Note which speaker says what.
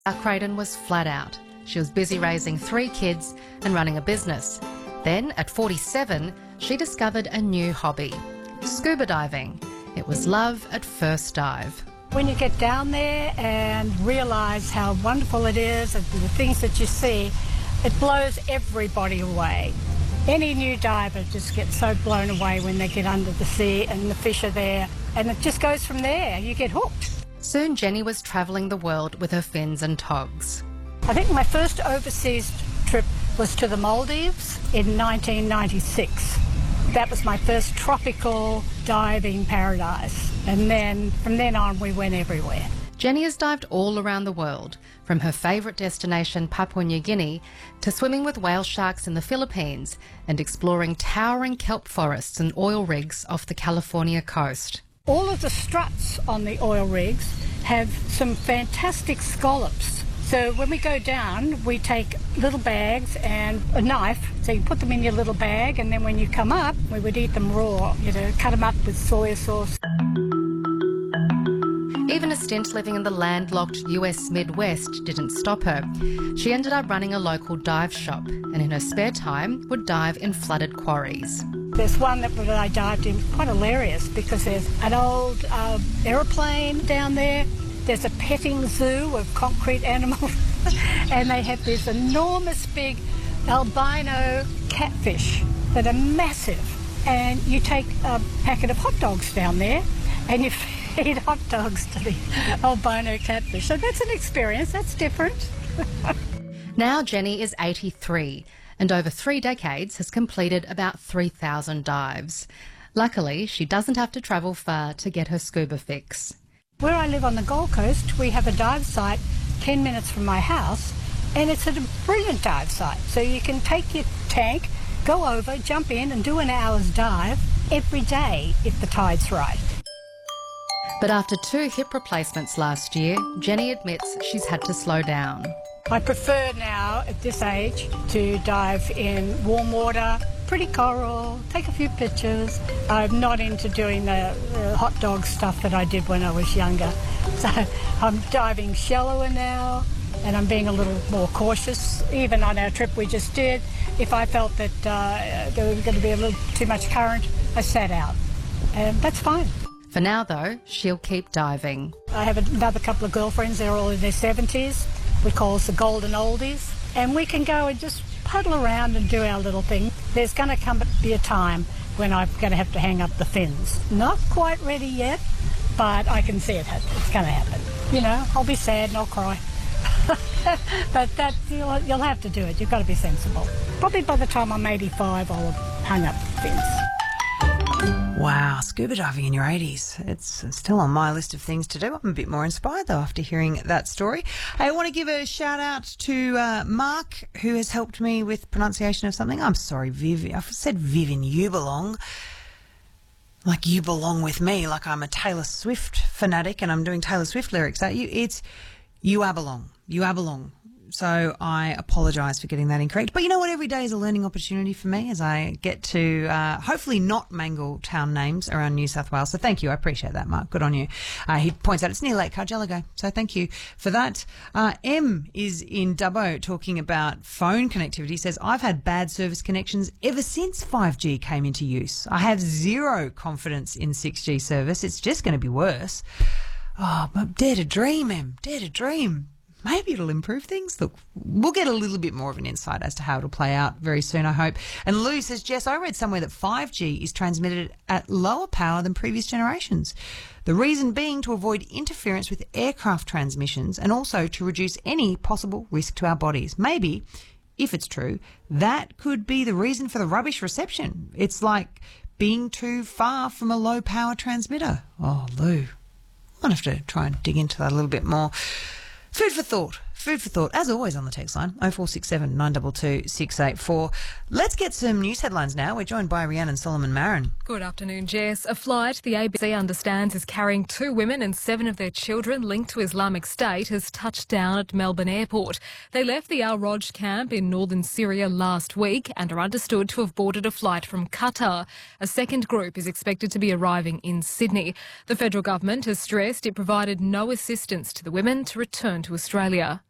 Speaker 1: Creighton was flat out. She was busy raising 3 kids and running a business. Then, at 47, she discovered a new hobby, scuba diving. It was love at first dive.
Speaker 2: When you get down there and realise how wonderful it is and the things that you see, it blows everybody away. Any new diver just gets so blown away when they get under the sea and the fish are there, and it just goes from there. You get hooked.
Speaker 1: Soon Jenny was travelling the world with her fins and togs.
Speaker 2: I think my first overseas trip was to the Maldives in 1996. That was my first tropical diving paradise. And then from then on we went everywhere.
Speaker 1: Jenny has dived all around the world, from her favourite destination, Papua New Guinea, to swimming with whale sharks in the Philippines and exploring towering kelp forests and oil rigs off the California coast.
Speaker 2: All of the struts on the oil rigs have some fantastic scallops. So when we go down, we take little bags and a knife, so you put them in your little bag, and then when you come up, we would eat them raw, cut them up with soy sauce.
Speaker 1: Even a stint living in the landlocked US Midwest didn't stop her. She ended up running a local dive shop and in her spare time would dive in flooded quarries.
Speaker 2: There's one that I dived in, quite hilarious, because there's an old aeroplane down there. There's a petting zoo of concrete animals and they have this enormous big albino catfish that are massive. And you take a packet of hot dogs down there and you feed hot dogs to the albino catfish. So that's an experience, that's different.
Speaker 1: Now Jenny is 83 and over 3 decades has completed about 3,000 dives. Luckily, she doesn't have to travel far to get her scuba fix.
Speaker 2: Where I live on the Gold Coast, we have a dive site 10 minutes from my house, and it's a brilliant dive site. So you can take your tank, go over, jump in and do an hour's dive every day if the tide's right.
Speaker 1: But after 2 hip replacements last year, Jenny admits she's had to slow down.
Speaker 2: I prefer now, at this age, to dive in warm water, pretty coral, take a few pictures. I'm not into doing the hot dog stuff that I did when I was younger. So I'm diving shallower now and I'm being a little more cautious. Even on our trip we just did, if I felt that there was going to be a little too much current, I sat out. And that's fine.
Speaker 1: For now, though, she'll keep diving.
Speaker 2: I have another couple of girlfriends, they're all in their 70s. We call us the golden oldies. And we can go and just puddle around and do our little thing. There's going to be a time when I'm going to have to hang up the fins. Not quite ready yet, but I can see it. It's going to happen. I'll be sad and I'll cry. But that you'll have to do it. You've got to be sensible. Probably by the time I'm 85, I'll have hung up the fins.
Speaker 3: Wow, scuba diving in your 80s. It's still on my list of things to do. I'm a bit more inspired, though, after hearing that story. Hey, I want to give a shout-out to Mark, who has helped me with pronunciation of something. I'm sorry, Viv. I've said Vivian, you belong. Like you belong with me, like I'm a Taylor Swift fanatic and I'm doing Taylor Swift lyrics at you. It's you are belong. You are belong. So I apologise for getting that incorrect. But you know what? Every day is a learning opportunity for me as I get to hopefully not mangle town names around New South Wales. So thank you. I appreciate that, Mark. Good on you. He points out it's near Lake Cargelligo. So thank you for that. M is in Dubbo talking about phone connectivity. He says, I've had bad service connections ever since 5G came into use. I have zero confidence in 6G service. It's just going to be worse. Oh, but dare to dream, Em. Dare to dream. Maybe it'll improve things. Look, we'll get a little bit more of an insight as to how it'll play out very soon, I hope. And Lou says, Jess, I read somewhere that 5G is transmitted at lower power than previous generations. The reason being to avoid interference with aircraft transmissions and also to reduce any possible risk to our bodies. Maybe, if it's true, that could be the reason for the rubbish reception. It's like being too far from a low-power transmitter. Oh, Lou, I'll have to try and dig into that a little bit more. Food for thought. Food for thought, as always on the text line, 0467 922 684. Let's get some news headlines now. We're joined by Rhiannon Solomon Marin.
Speaker 4: Good afternoon, Jess. A flight the ABC understands is carrying 2 women and 7 of their children linked to Islamic State has touched down at Melbourne Airport. They left the Al Roj camp in northern Syria last week and are understood to have boarded a flight from Qatar. A second group is expected to be arriving in Sydney. The federal government has stressed it provided no assistance to the women to return to Australia.